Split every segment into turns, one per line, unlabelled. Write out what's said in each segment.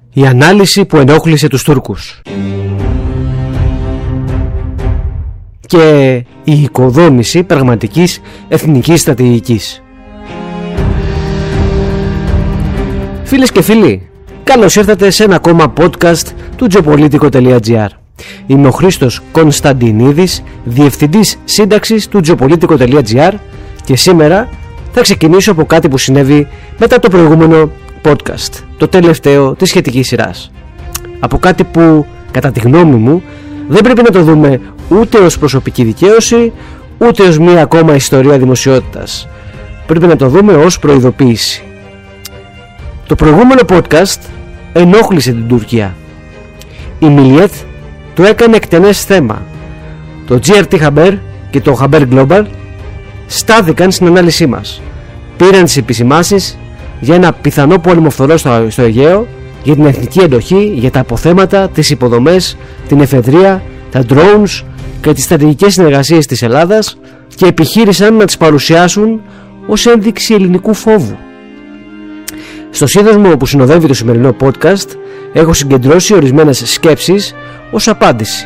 Η ανάλυση που ενόχλησε τους Τούρκους και η οικοδόμηση πραγματικής εθνικής στρατηγικής. Φίλες και φίλοι, καλώς ήρθατε σε ένα ακόμα podcast του geopolitico.gr. Είμαι ο Χρήστος Κωνσταντινίδης, διευθυντής σύνταξης του geopolitico.gr και σήμερα θα ξεκινήσω από κάτι που συνέβη μετά το προηγούμενο podcast, το τελευταίο της σχετικής σειράς. Από κάτι που, κατά τη γνώμη μου, δεν πρέπει να το δούμε ούτε ως προσωπική δικαίωση, ούτε ως μία ακόμα ιστορία δημοσιότητας. Πρέπει να το δούμε ως προειδοποίηση. Το προηγούμενο podcast ενόχλησε την Τουρκία. Η Milliyet το έκανε εκτενές θέμα. Το GRT Haber και το Haber Global στάθηκαν στην ανάλυση μας. Πήραν τις επισημάνσεις για ένα πιθανό πόλεμο φθορό στο Αιγαίο, για την εθνική εντοχή, για τα αποθέματα, τις υποδομές, την εφεδρεία, τα drones και τις στρατηγικές συνεργασίες της Ελλάδας και επιχείρησαν να τις παρουσιάσουν ως ένδειξη ελληνικού φόβου. Στο σύνδεσμο που συνοδεύει το σημερινό podcast έχω συγκεντρώσει ορισμένες σκέψεις ως απάντηση.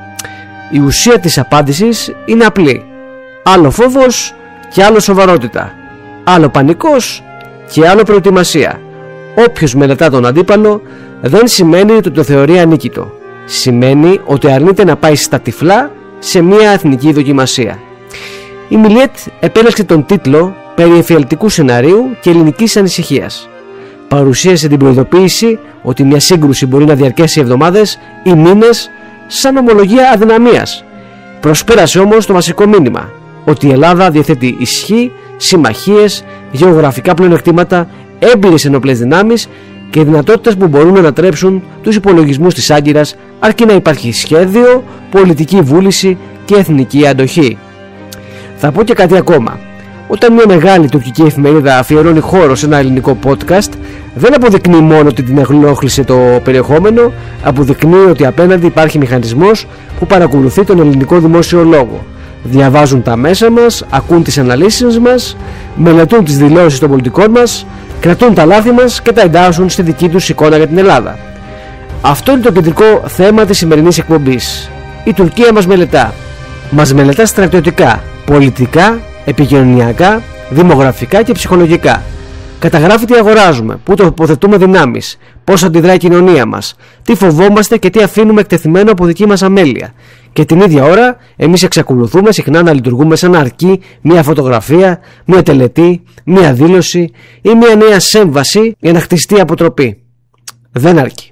Η ουσία της απάντησης είναι απλή. Άλλο φόβος και άλλο σοβαρότητα. Άλλο πανικός και άλλο προετοιμασία. Όποιος μελετά τον αντίπαλο δεν σημαίνει ότι το θεωρεί ανίκητο. Σημαίνει ότι αρνείται να πάει στα τυφλά σε μια εθνική δοκιμασία. Η Milliyet επέλεξε τον τίτλο περί εφιαλτικού σεναρίου και ελληνικής ανησυχίας. Παρουσίασε την προειδοποίηση ότι μια σύγκρουση μπορεί να διαρκέσει εβδομάδες ή μήνες σαν ομολογία αδυναμίας. Προσπέρασε όμως το βασικό μήνυμα, ότι η Ελλάδα διαθέτει ισχύ, συμμαχίες, γεωγραφικά πλεονεκτήματα, έμπειρες ενόπλες δυνάμεις και δυνατότητες που μπορούν να ανατρέψουν τους υπολογισμούς της Άγκυρας, αρκεί να υπάρχει σχέδιο, πολιτική βούληση και εθνική αντοχή. Θα πω και κάτι ακόμα. Όταν μια μεγάλη τουρκική εφημερίδα αφιερώνει χώρο σε ένα ελληνικό podcast, δεν αποδεικνύει μόνο ότι την ενόχλησε το περιεχόμενο, αποδεικνύει ότι απέναντι υπάρχει μηχανισμός που παρακολουθεί τον ελληνικό δημόσιο λόγο. Διαβάζουν τα μέσα μας, ακούν τις αναλύσεις μας, μελετούν τις δηλώσεις των πολιτικών μας, κρατούν τα λάθη μας και τα εντάσσουν στη δική τους εικόνα για την Ελλάδα. Αυτό είναι το κεντρικό θέμα της σημερινής εκπομπής. Η Τουρκία μας μελετά. Μας μελετά στρατιωτικά, πολιτικά, επικοινωνιακά, δημογραφικά και ψυχολογικά. Καταγράφει τι αγοράζουμε, πού τοποθετούμε δυνάμεις, πώς αντιδρά η κοινωνία μας, τι φοβόμαστε και τι αφήνουμε εκτεθειμένο από δική μας αμέλεια. Και την ίδια ώρα εμείς εξακολουθούμε συχνά να λειτουργούμε σαν να αρκεί μια φωτογραφία, μια τελετή, μια δήλωση ή μια νέα σύμβαση για να χτιστεί αποτροπή. Δεν αρκεί.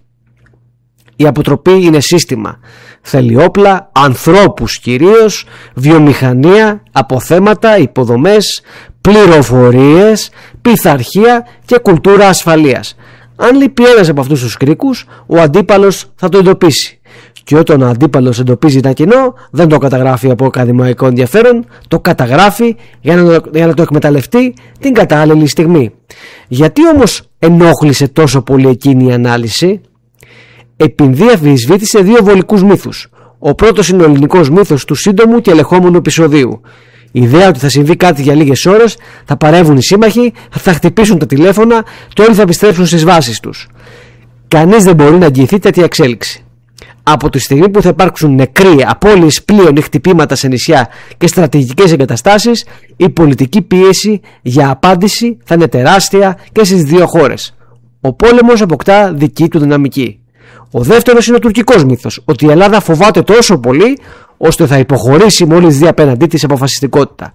Η αποτροπή είναι σύστημα. Θέλει όπλα, ανθρώπους κυρίως, βιομηχανία, αποθέματα, υποδομές, πληροφορίες, πειθαρχία και κουλτούρα ασφαλείας. Αν λείπει ένας από αυτούς τους κρίκους, ο αντίπαλος θα το εντοπίσει. Και όταν ο αντίπαλος εντοπίζει ένα κοινό, δεν το καταγράφει από ακαδημαϊκό ενδιαφέρον, το καταγράφει για να το εκμεταλλευτεί την κατάλληλη στιγμή. Γιατί όμως ενόχλησε τόσο πολύ εκείνη η ανάλυση? Επειδή αμφισβήτησε δύο βολικούς μύθους. Ο πρώτος είναι ο ελληνικός μύθος του σύντομου και ελεγχόμενου επεισοδίου. Η ιδέα ότι θα συμβεί κάτι για λίγες ώρες, θα παρεύουν οι σύμμαχοι, θα χτυπήσουν τα τηλέφωνα και όλοι θα επιστρέψουν στις βάσεις τους. Κανείς δεν μπορεί να αγγιηθεί τέτοια εξέλιξη. Από τη στιγμή που θα υπάρξουν νεκροί, απώλειες πλοίων ή χτυπήματα σε νησιά και στρατηγικές εγκαταστάσεις, η πολιτική πίεση για απάντηση θα είναι τεράστια και στις δύο χώρες. Ο πόλεμος αποκτά δική του δυναμική. Ο δεύτερος είναι ο τουρκικός μύθος, ότι η Ελλάδα φοβάται τόσο πολύ ώστε θα υποχωρήσει μόλις δει απέναντί της αποφασιστικότητα.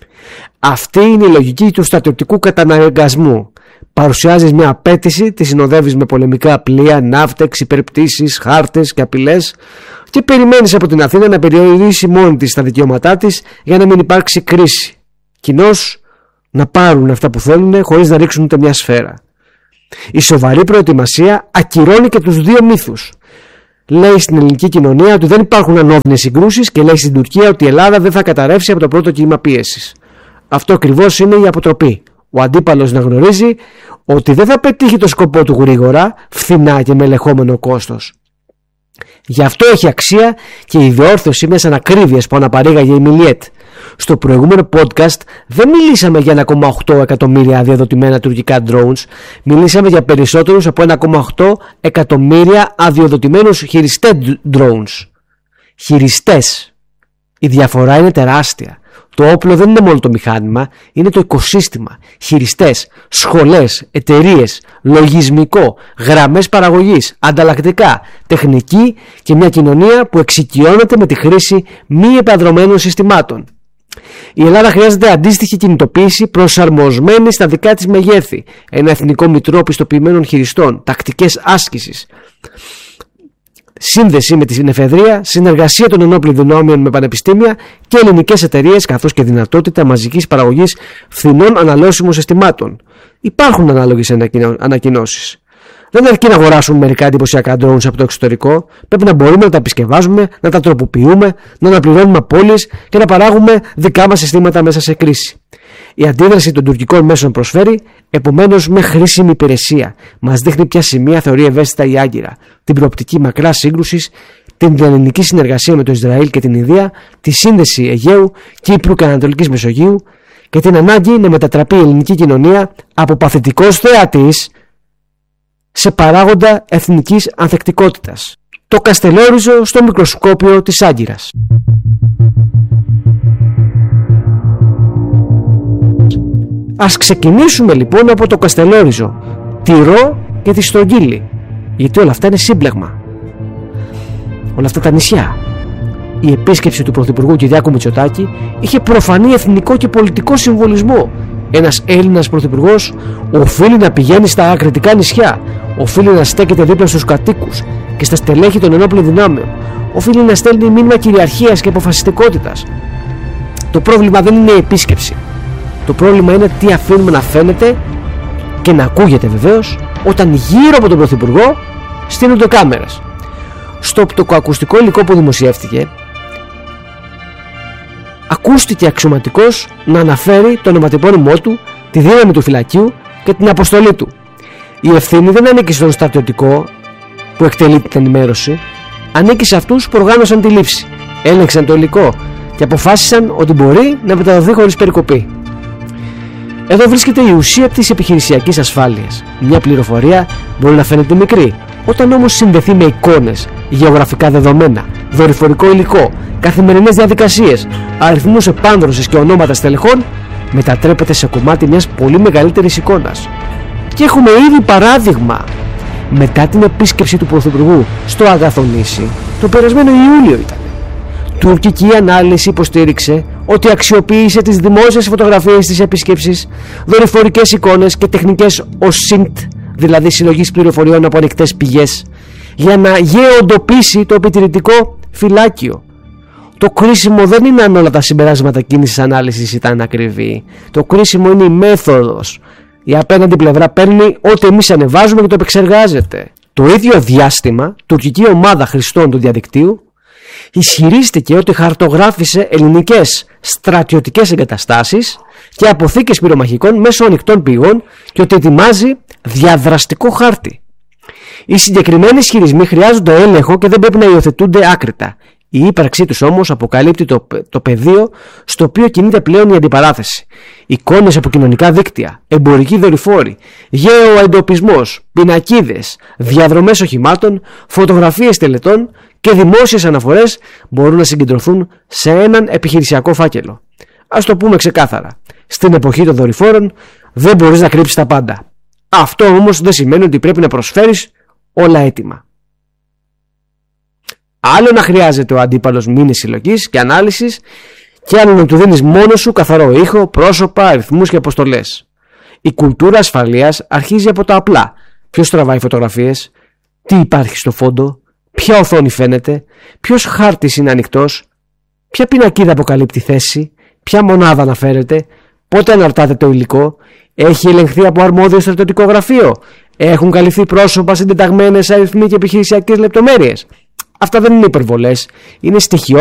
Αυτή είναι η λογική του στρατιωτικού καταναγκασμού. Παρουσιάζεις μια απέτηση, τη συνοδεύεις με πολεμικά πλοία, ναύτεξ, υπερπτήσεις, χάρτες και απειλές και περιμένεις από την Αθήνα να περιορίσει μόνη της τα δικαιώματά της για να μην υπάρξει κρίση. Κοινώς να πάρουν αυτά που θέλουν χωρίς να ρίξουν ούτε μια σφαίρα. Η σοβαρή προετοιμασία ακυρώνει και τους δύο μύθους. Λέει στην ελληνική κοινωνία ότι δεν υπάρχουν ανώδυνες συγκρούσεις και λέει στην Τουρκία ότι η Ελλάδα δεν θα καταρρεύσει από το πρώτο κύμα πίεσης. Αυτό ακριβώς είναι η αποτροπή. Ο αντίπαλος να γνωρίζει ότι δεν θα πετύχει το σκοπό του γρήγορα, φθηνά και με ελεγχόμενο κόστος. Γι' αυτό έχει αξία και η διόρθωση μιας ανακρίβειας που αναπαρήγαγε η Milliyet. Στο προηγούμενο podcast δεν μιλήσαμε για 1,8 εκατομμύρια αδειοδοτημένα τουρκικά drones, μιλήσαμε για περισσότερους από 1,8 εκατομμύρια αδειοδοτημένους χειριστές drones. Χειριστές. Η διαφορά είναι τεράστια. Το όπλο δεν είναι μόνο το μηχάνημα, είναι το οικοσύστημα. Χειριστές, σχολές, εταιρείες, λογισμικό, γραμμές παραγωγής, ανταλλακτικά, τεχνική και μια κοινωνία που εξοικειώνεται με τη χρήση μη επανδρωμένων συστημάτων. Η Ελλάδα χρειάζεται αντίστοιχη κινητοποίηση προσαρμοσμένη στα δικά της μεγέθη. Ένα εθνικό μητρό πιστοποιημένων χειριστών, τακτικές άσκησης, σύνδεση με την εφεδρεία, συνεργασία των ενόπλων δυνάμεων με πανεπιστήμια και ελληνικές εταιρείες, καθώς και δυνατότητα μαζικής παραγωγής φθηνών αναλώσιμων συστημάτων. Υπάρχουν ανάλογες ανακοινώσεις. Δεν αρκεί να αγοράσουμε μερικά εντυπωσιακά drones από το εξωτερικό. Πρέπει να μπορούμε να τα επισκευάζουμε, να τα τροποποιούμε, να αναπληρώνουμε απώλειες και να παράγουμε δικά μας συστήματα μέσα σε κρίση. Η αντίδραση των τουρκικών μέσων προσφέρει, επομένως, με χρήσιμη υπηρεσία. Μας δείχνει ποια σημεία θεωρεί ευαίσθητα η Άγκυρα, την προοπτική μακρά σύγκρουση, την διαελληνική συνεργασία με το Ισραήλ και την Ινδία, τη σύνδεση Αιγαίου, Κύπρου και Ανατολικής Μεσογείου και την ανάγκη να μετατραπεί η ελληνική κοινωνία από παθητικός θεατής σε παράγοντα εθνικής ανθεκτικότητας. Το Καστελόριζο στο μικροσκόπιο της Άγκυρας. Ας ξεκινήσουμε λοιπόν από το Καστελόριζο, τη Ρο και τη Στρογγύλη, γιατί όλα αυτά είναι σύμπλεγμα. Όλα αυτά τα νησιά. Η επίσκεψη του Πρωθυπουργού Κυριάκου Μητσοτάκη είχε προφανή εθνικό και πολιτικό συμβολισμό. Ένας Έλληνας πρωθυπουργός οφείλει να πηγαίνει στα ακριτικά νησιά, οφείλει να στέκεται δίπλα στους κατοίκους και στα στελέχη των ενόπλων δυνάμεων, οφείλει να στέλνει μήνυμα κυριαρχίας και αποφασιστικότητας. Το πρόβλημα δεν είναι η επίσκεψη. Το πρόβλημα είναι τι αφήνουμε να φαίνεται και να ακούγεται βεβαίως όταν γύρω από τον Πρωθυπουργό στείνονται κάμερες. Στο οπτικοακουστικό υλικό που δημοσιεύτηκε, ακούστηκε αξιωματικός να αναφέρει το ονοματεπώνυμό του, τη δύναμη του φυλακίου και την αποστολή του. Η ευθύνη δεν ανήκει στον στρατιωτικό που εκτελεί την ενημέρωση, ανήκει σε αυτούς που οργάνωσαν τη λήψη, έλεγξαν το υλικό και αποφάσισαν ότι μπορεί να μεταδοθεί χωρίς περικοπή. Εδώ βρίσκεται η ουσία της επιχειρησιακής ασφάλειας. Μια πληροφορία μπορεί να φαίνεται μικρή, όταν όμως συνδεθεί με εικόνες, γεωγραφικά δεδομένα, δορυφορικό υλικό, καθημερινές διαδικασίες, αριθμούς επάνδρωσης και ονόματα στελεχών, μετατρέπεται σε κομμάτι μιας πολύ μεγαλύτερης εικόνας. Και έχουμε ήδη παράδειγμα. Μετά την επίσκεψη του Πρωθυπουργού στο Αγαθονήσι, το περασμένο Ιούλιο ήταν, τουρκική ανάλυση υποστήριξε ότι αξιοποίησε τις δημόσιες φωτογραφίες της επίσκεψης, δορυφορικές εικόνες και τεχνικές OSINT, δηλαδή συλλογής πληροφοριών από ανοιχτές πηγές, για να γεωντοπίσει το επιτηρητικό φυλάκιο. Το κρίσιμο δεν είναι αν όλα τα συμπεράσματα εκείνης της ανάλυσης ήταν ακριβή. Το κρίσιμο είναι η μέθοδος. Η απέναντι πλευρά παίρνει ό,τι εμείς ανεβάζουμε και το επεξεργάζεται. Το ίδιο διάστημα, τουρκική ομάδα χρηστών του διαδικτύου ισχυρίστηκε ότι χαρτογράφησε ελληνικές στρατιωτικές εγκαταστάσεις και αποθήκες πυρομαχικών μέσω ανοιχτών πηγών και ότι ετοιμάζει διαδραστικό χάρτη. Οι συγκεκριμένοι ισχυρισμοί χρειάζονται έλεγχο και δεν πρέπει να υιοθετούνται άκρητα. Η ύπαρξή τους όμως αποκαλύπτει το πεδίο στο οποίο κινείται πλέον η αντιπαράθεση. Εικόνες από κοινωνικά δίκτυα, εμπορικοί δορυφόροι, γεωεντοπισμός, πινακίδες, διαδρομές οχημάτων, φωτογραφίες τελετών και δημόσιες αναφορές μπορούν να συγκεντρωθούν σε έναν επιχειρησιακό φάκελο. Ας το πούμε ξεκάθαρα. Στην εποχή των δορυφόρων δεν μπορείς να κρύψεις τα πάντα. Αυτό όμως δεν σημαίνει ότι πρέπει να προσφέρεις όλα έτοιμα. Άλλο να χρειάζεται ο αντίπαλος μήνες συλλογής και ανάλυσης και άλλο να του δίνεις μόνος σου καθαρό ήχο, πρόσωπα, αριθμούς και αποστολές. Η κουλτούρα ασφαλείας αρχίζει από τα απλά. Ποιος τραβάει φωτογραφίες, τι υπάρχει στο φόντο, ποια οθόνη φαίνεται, ποιος χάρτης είναι ανοιχτός, ποια πινακίδα αποκαλύπτει θέση, ποια μονάδα αναφέρεται, πότε αναρτάται το υλικό, έχει ελεγχθεί από αρμόδιο στρατιωτικό γραφείο, έχουν καλυφθεί πρόσωπα συντεταγμένες αριθμοί και επιχειρησιακές λεπτομέρειες. Αυτά δεν είναι υπερβολές, είναι στοιχειώδη